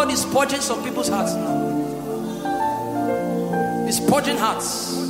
God is purging some people's hearts now. He's purging hearts.